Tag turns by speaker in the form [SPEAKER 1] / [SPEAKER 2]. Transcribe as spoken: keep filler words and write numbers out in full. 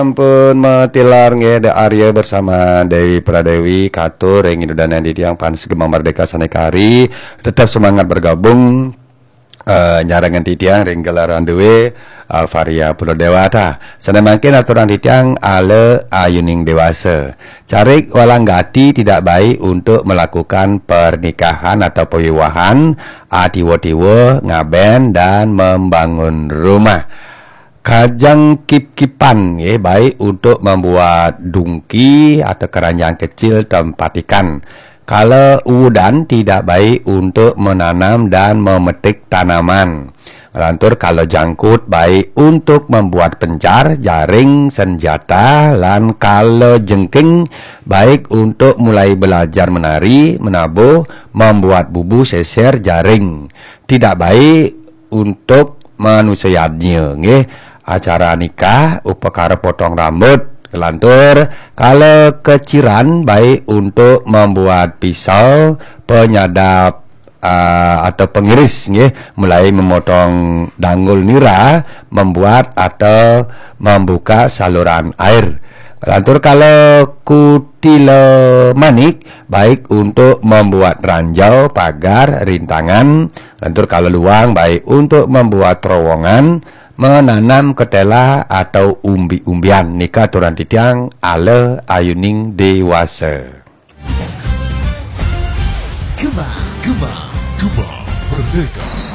[SPEAKER 1] Ampun metilar nge da Arya bersama Dewi Pradewi Katur yang dan yang di tiang pan Gemang Merdeka Sanekari tetap semangat bergabung uh, nyarangan titiang ring gelaran dewe Alvaria Pulau Dewata sana makin aturan titiang ale ayuning dewasa carik walanggati tidak baik untuk melakukan pernikahan atau pewiwahan atiwo-tiwo ngaben dan membangun rumah. Kajang kip-kipan ya, baik untuk membuat dungki atau keranjang kecil tempat ikan. Kalau udan tidak baik untuk menanam dan memetik tanaman. Lantur kalau jangkut baik untuk membuat pencar, jaring, senjata. Dan kalau jengking baik untuk mulai belajar menari, menabuh, membuat bubu, seser, jaring. Tidak baik untuk manusianya nggih. Acara nikah upakara potong rambut kelantur kalau keciran baik untuk membuat pisau penyadap uh, atau pengiris nggih mulai memotong danggul nira membuat atau membuka saluran air kelantur kalau kutilo manik baik untuk membuat ranjau pagar rintangan kelantur kalau luang baik untuk membuat terowongan menanam ketela atau umbi-umbian nikah aturan titiang ale ayuning dewasa.
[SPEAKER 2] Gemang, gemang, gemang merdeka.